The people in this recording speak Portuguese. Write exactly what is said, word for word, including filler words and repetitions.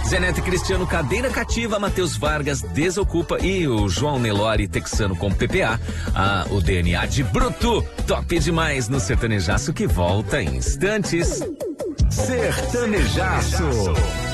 Zé Neto e Cristiano, cadeira cativa, Matheus Vargas desocupa e o João Nelore texano com P P A. Ah, o D N A de bruto, top demais no Sertanejaço que volta em instantes. Sertanejaço.